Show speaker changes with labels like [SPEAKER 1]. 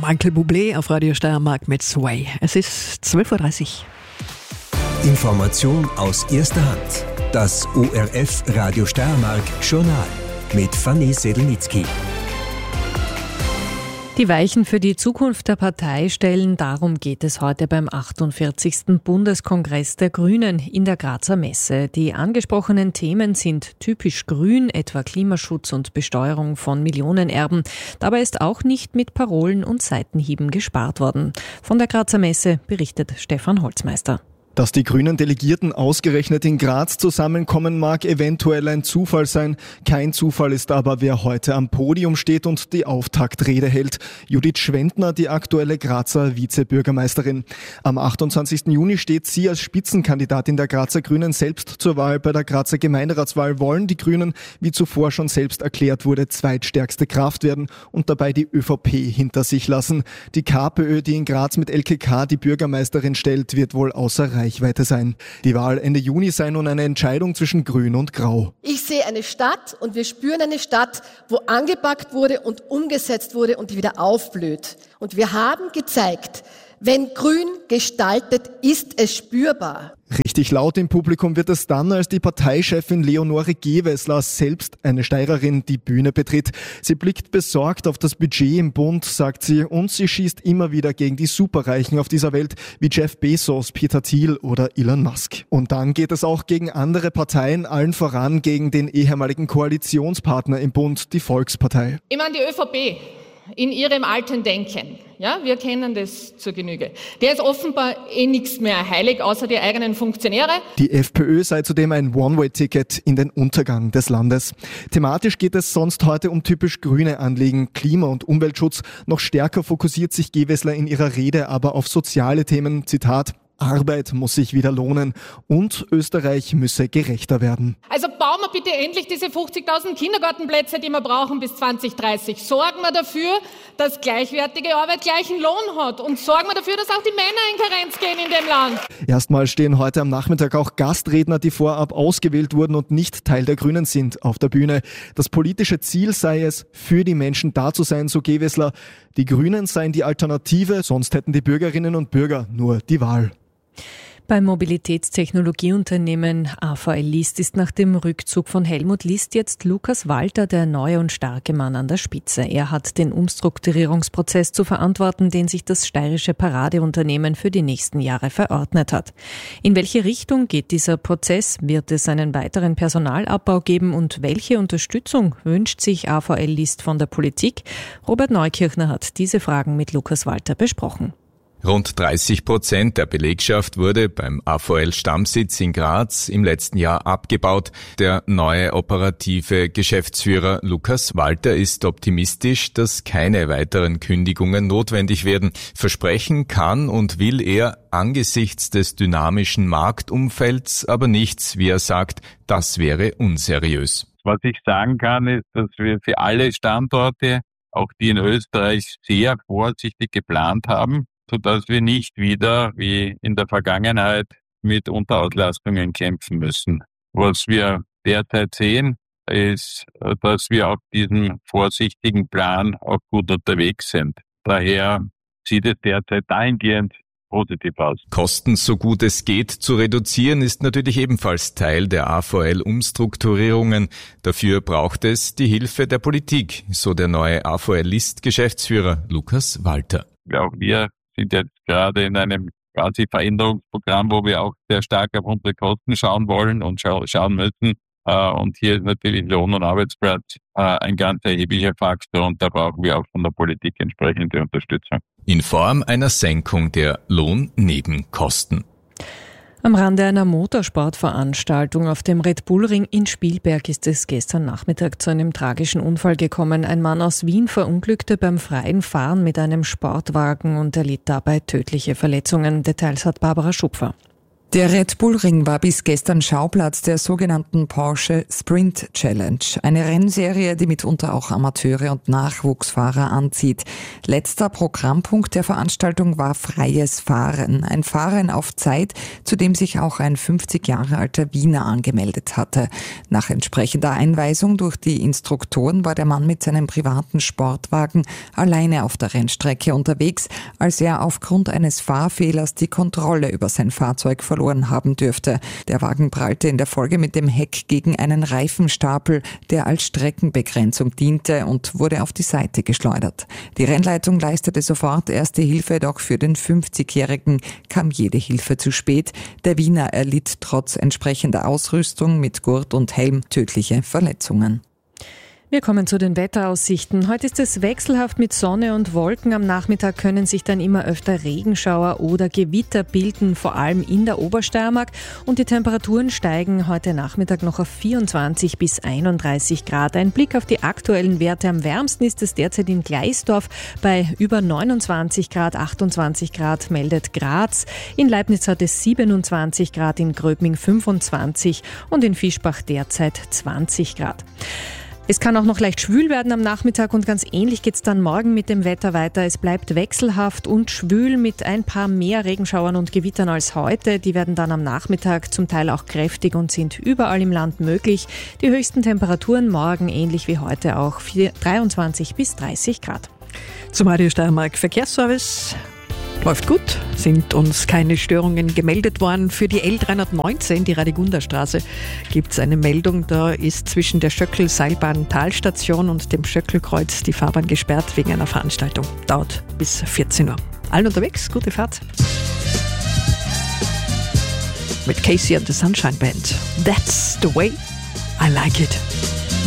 [SPEAKER 1] Michael Bublé auf Radio Steiermark mit Sway. Es ist 12.30 Uhr.
[SPEAKER 2] Information aus erster Hand. Das ORF Radio Steiermark Journal mit Fanny Sedelnitzky.
[SPEAKER 3] Die Weichen für die Zukunft der Partei stellen, darum geht es heute beim 48. Bundeskongress der Grünen in der Grazer Messe. Die angesprochenen Themen sind typisch grün, etwa Klimaschutz und Besteuerung von Millionenerben. Dabei ist auch nicht mit Parolen und Seitenhieben gespart worden. Von der Grazer Messe berichtet Stefan Holzmeister.
[SPEAKER 4] Dass die grünen Delegierten ausgerechnet in Graz zusammenkommen, mag eventuell ein Zufall sein. Kein Zufall ist aber, wer heute am Podium steht und die Auftaktrede hält. Judith Schwendner, die aktuelle Grazer Vizebürgermeisterin. Am 28. Juni steht sie als Spitzenkandidatin der Grazer Grünen selbst zur Wahl. Bei der Grazer Gemeinderatswahl wollen die Grünen, wie zuvor schon selbst erklärt wurde, zweitstärkste Kraft werden und dabei die ÖVP hinter sich lassen. Die KPÖ, die in Graz mit LKK die Bürgermeisterin stellt, wird wohl außer Reichweite sein. Die Wahl Ende Juni sei nun eine Entscheidung zwischen Grün und Grau.
[SPEAKER 5] Ich sehe eine Stadt und wir spüren eine Stadt, wo angepackt wurde und umgesetzt wurde und die wieder aufblüht. Und wir haben gezeigt, wenn Grün gestaltet, ist es spürbar.
[SPEAKER 4] Richtig laut im Publikum wird es dann, als die Parteichefin Leonore Gewessler, selbst eine Steirerin, die Bühne betritt. Sie blickt besorgt auf das Budget im Bund, sagt sie, und sie schießt immer wieder gegen die Superreichen auf dieser Welt, wie Jeff Bezos, Peter Thiel oder Elon Musk. Und dann geht es auch gegen andere Parteien, allen voran gegen den ehemaligen Koalitionspartner im Bund, die Volkspartei.
[SPEAKER 6] Ich meine, die ÖVP in ihrem alten Denken, ja, wir kennen das zur Genüge. Der ist offenbar nichts mehr heilig, außer die eigenen Funktionäre.
[SPEAKER 4] Die FPÖ sei zudem ein One-Way-Ticket in den Untergang des Landes. Thematisch geht es sonst heute um typisch grüne Anliegen, Klima- und Umweltschutz. Noch stärker fokussiert sich Gewessler in ihrer Rede aber auf soziale Themen, Zitat: Arbeit muss sich wieder lohnen und Österreich müsse gerechter werden.
[SPEAKER 6] Also bauen wir bitte endlich diese 50.000 Kindergartenplätze, die wir brauchen bis 2030. Sorgen wir dafür, dass gleichwertige Arbeit gleichen Lohn hat und sorgen wir dafür, dass auch die Männer in Karenz gehen in dem Land.
[SPEAKER 4] Erstmal stehen heute am Nachmittag auch Gastredner, die vorab ausgewählt wurden und nicht Teil der Grünen sind, auf der Bühne. Das politische Ziel sei es, für die Menschen da zu sein, so Gewessler. Die Grünen seien die Alternative, sonst hätten die Bürgerinnen und Bürger nur die Wahl.
[SPEAKER 3] Beim Mobilitätstechnologieunternehmen AVL List ist nach dem Rückzug von Helmut List jetzt Lukas Walter der neue und starke Mann an der Spitze. Er hat den Umstrukturierungsprozess zu verantworten, den sich das steirische Paradeunternehmen für die nächsten Jahre verordnet hat. In welche Richtung geht dieser Prozess? Wird es einen weiteren Personalabbau geben und welche Unterstützung wünscht sich AVL List von der Politik? Robert Neukirchner hat diese Fragen mit Lukas Walter besprochen.
[SPEAKER 7] Rund 30% der Belegschaft wurde beim AVL-Stammsitz in Graz im letzten Jahr abgebaut. Der neue operative Geschäftsführer Lukas Walter ist optimistisch, dass keine weiteren Kündigungen notwendig werden. Versprechen kann und will er angesichts des dynamischen Marktumfelds aber nichts, wie er sagt, das wäre unseriös.
[SPEAKER 8] Was ich sagen kann, ist, dass wir für alle Standorte, auch die in Österreich, sehr vorsichtig geplant haben, sodass wir nicht wieder, wie in der Vergangenheit, mit Unterauslastungen kämpfen müssen. Was wir derzeit sehen, ist, dass wir auf diesem vorsichtigen Plan auch gut unterwegs sind. Daher sieht es derzeit dahingehend positiv aus.
[SPEAKER 7] Kosten so gut es geht zu reduzieren ist natürlich ebenfalls Teil der AVL-Umstrukturierungen. Dafür braucht es die Hilfe der Politik, so der neue AVL-List-Geschäftsführer Lukas Walter.
[SPEAKER 8] Auch wir sind jetzt gerade in einem quasi Veränderungsprogramm, wo wir auch sehr stark auf unsere Kosten schauen wollen und schauen müssen. Und hier ist natürlich Lohn und Arbeitsplatz ein ganz erheblicher Faktor und da brauchen wir auch von der Politik entsprechende Unterstützung.
[SPEAKER 7] In Form einer Senkung der Lohnnebenkosten.
[SPEAKER 3] Am Rande einer Motorsportveranstaltung auf dem Red Bull Ring in Spielberg ist es gestern Nachmittag zu einem tragischen Unfall gekommen. Ein Mann aus Wien verunglückte beim freien Fahren mit einem Sportwagen und erlitt dabei tödliche Verletzungen. Details hat Barbara Schupfer.
[SPEAKER 9] Der Red Bull Ring war bis gestern Schauplatz der sogenannten Porsche Sprint Challenge. Eine Rennserie, die mitunter auch Amateure und Nachwuchsfahrer anzieht. Letzter Programmpunkt der Veranstaltung war freies Fahren. Ein Fahren auf Zeit, zu dem sich auch ein 50 Jahre alter Wiener angemeldet hatte. Nach entsprechender Einweisung durch die Instruktoren war der Mann mit seinem privaten Sportwagen alleine auf der Rennstrecke unterwegs, als er aufgrund eines Fahrfehlers die Kontrolle über sein Fahrzeug verloren haben dürfte. Der Wagen prallte in der Folge mit dem Heck gegen einen Reifenstapel, der als Streckenbegrenzung diente, und wurde auf die Seite geschleudert. Die Rennleitung leistete sofort erste Hilfe, doch für den 50-Jährigen kam jede Hilfe zu spät. Der Wiener erlitt trotz entsprechender Ausrüstung mit Gurt und Helm tödliche Verletzungen.
[SPEAKER 3] Wir kommen zu den Wetteraussichten. Heute ist es wechselhaft mit Sonne und Wolken. Am Nachmittag können sich dann immer öfter Regenschauer oder Gewitter bilden, vor allem in der Obersteiermark. Und die Temperaturen steigen heute Nachmittag noch auf 24 bis 31 Grad. Ein Blick auf die aktuellen Werte. Am wärmsten ist es derzeit in Gleisdorf bei über 29 Grad, 28 Grad meldet Graz. In Leibniz hat es 27 Grad, in Gröbming 25 und in Fischbach derzeit 20 Grad. Es kann auch noch leicht schwül werden am Nachmittag und ganz ähnlich geht es dann morgen mit dem Wetter weiter. Es bleibt wechselhaft und schwül mit ein paar mehr Regenschauern und Gewittern als heute. Die werden dann am Nachmittag zum Teil auch kräftig und sind überall im Land möglich. Die höchsten Temperaturen morgen ähnlich wie heute auch 23 bis 30 Grad.
[SPEAKER 1] Zum Radio Steiermark Verkehrsservice. Läuft gut, sind uns keine Störungen gemeldet worden. Für die L319, die Radegunderstraße, gibt es eine Meldung. Da ist zwischen der Schöckl-Seilbahn-Talstation und dem Schöcklkreuz die Fahrbahn gesperrt wegen einer Veranstaltung. Dauert bis 14 Uhr. Allen unterwegs, gute Fahrt. Mit Casey and the Sunshine Band. That's the way I like it.